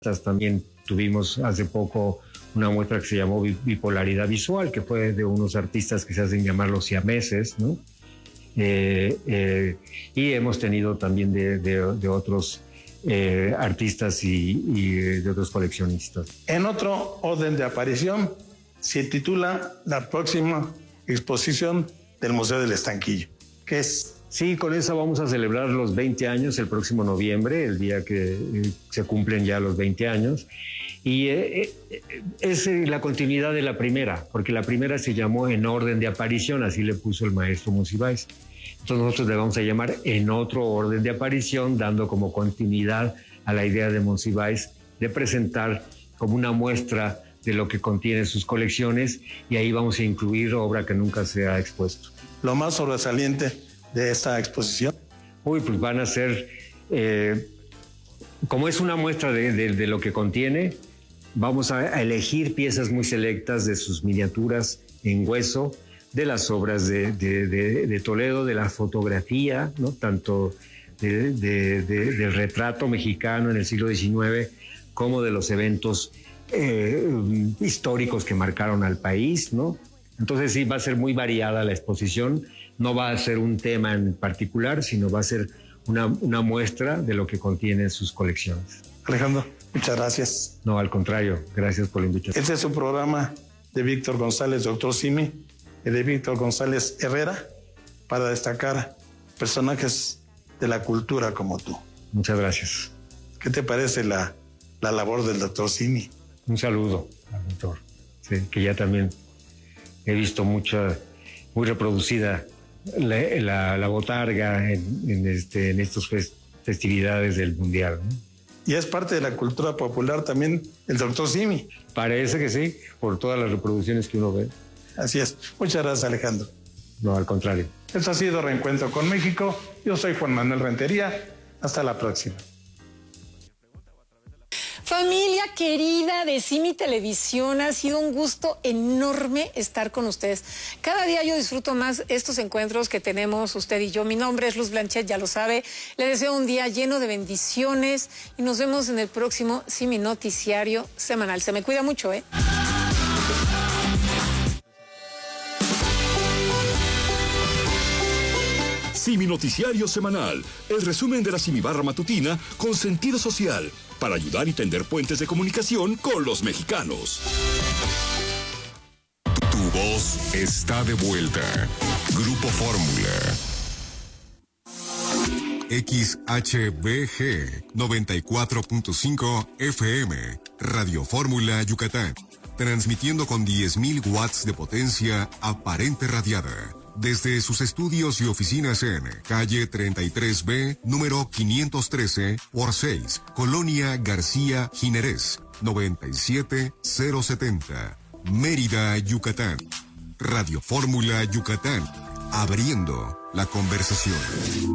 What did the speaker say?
También tuvimos hace poco una muestra que se llamó Bipolaridad Visual, que fue de unos artistas que se hacen llamar los siameses, ¿no? Y hemos tenido también de otros artistas y de otros coleccionistas. En otro orden de aparición se titula la próxima exposición del Museo del Estanquillo, que es... Sí, con esa vamos a celebrar los 20 años el próximo noviembre, el día que se cumplen ya los 20 años. Y es la continuidad de la primera, porque la primera se llamó En orden de aparición, así le puso el maestro Monsiváis. Entonces nosotros le vamos a llamar En otro orden de aparición, dando como continuidad a la idea de Monsiváis de presentar como una muestra de lo que contiene sus colecciones, y ahí vamos a incluir obra que nunca se ha expuesto. Lo más sobresaliente de esta exposición. Pues van a ser, como es una muestra de lo que contiene, vamos a elegir piezas muy selectas de sus miniaturas en hueso, de las obras de Toledo, de la fotografía, ¿no? Tanto del retrato mexicano en el siglo XIX, como de los eventos históricos que marcaron al país, ¿no? Entonces sí, va a ser muy variada la exposición, no va a ser un tema en particular, sino va a ser una muestra de lo que contienen sus colecciones. Alejandro, muchas gracias. No, al contrario, gracias por la invitación. Este es un programa de Víctor González, Dr. Simi, y de Víctor González Herrera, para destacar personajes de la cultura como tú. Muchas gracias. ¿Qué te parece la labor del Dr. Simi? Un saludo al doctor, sí, que ya también he visto muy reproducida la botarga en estas festividades del Mundial, ¿no? Y es parte de la cultura popular también el Dr. Simi. Parece que sí, por todas las reproducciones que uno ve. Así es. Muchas gracias, Alejandro. No, al contrario. Esto ha sido Reencuentro con México. Yo soy Juan Manuel Rentería. Hasta la próxima. Familia querida de Simi Televisión, ha sido un gusto enorme estar con ustedes. Cada día yo disfruto más estos encuentros que tenemos usted y yo. Mi nombre es Luz Blanchet, ya lo sabe. Le deseo un día lleno de bendiciones y nos vemos en el próximo Simi Noticiario Semanal. Se me cuida mucho, ¿eh? Simi Noticiario Semanal, el resumen de la Simi Barra Matutina con sentido social, para ayudar y tender puentes de comunicación con los mexicanos. Tu voz está de vuelta. Grupo Fórmula. XHBG 94.5 FM, Radio Fórmula Yucatán, transmitiendo con 10.000 watts de potencia aparente radiada. Desde sus estudios y oficinas en calle 33B, número 513 por 6, Colonia García Jiménez, 97070, Mérida, Yucatán. Radio Fórmula Yucatán, abriendo la conversación.